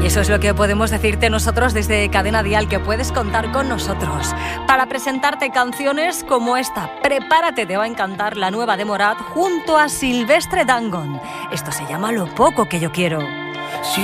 Y eso es lo que podemos decirte nosotros desde Cadena Dial, que puedes contar con nosotros para presentarte canciones como esta. Prepárate, te va a encantar la nueva de Morat junto a Silvestre Dangond. Esto se llama Lo poco que yo quiero.